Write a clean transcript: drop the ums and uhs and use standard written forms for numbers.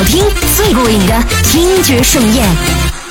好听、最过瘾的听觉盛宴。